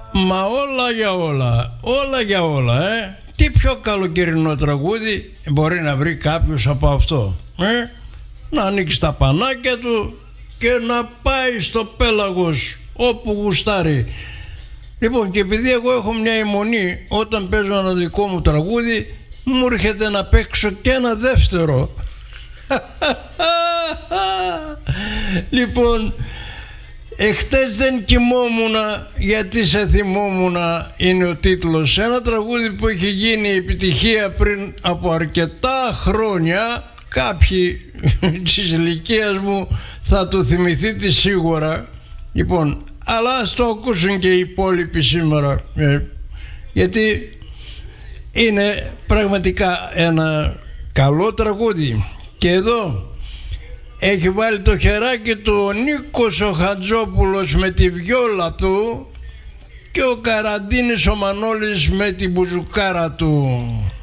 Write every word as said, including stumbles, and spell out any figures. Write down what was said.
Μα όλα για όλα, όλα για όλα, ε. Τι πιο καλοκαιρινό τραγούδι μπορεί να βρει κάποιος από αυτό, ε? Να ανοίξει τα πανάκια του και να πάει στο πέλαγος όπου γουστάρει. Λοιπόν, και επειδή εγώ έχω μια αιμονή, όταν παίζω ένα δικό μου τραγούδι μου έρχεται να παίξω και ένα δεύτερο. Λοιπόν, εχθές δεν κοιμόμουνα γιατί σε θυμόμουνα είναι ο τίτλος. Ένα τραγούδι που έχει γίνει επιτυχία πριν από αρκετά χρόνια. Κάποιοι της ηλικίας μου θα το θυμηθείτε σίγουρα. Λοιπόν, αλλά ας το ακούσουν και οι υπόλοιποι σήμερα, ε, γιατί είναι πραγματικά ένα καλό τραγούδι. Και εδώ έχει βάλει το χεράκι του ο Νίκος ο Χατζόπουλος με τη βιόλα του και ο Καραντίνης ο Μανώλης με την μπουζουκάρα του.